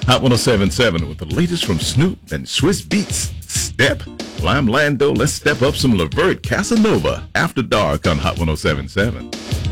Hot 1077 with the latest from Snoop and Swiss Beats. Step. Well, I'm Lando. Let's step up some Levert Casanova after dark on Hot 1077.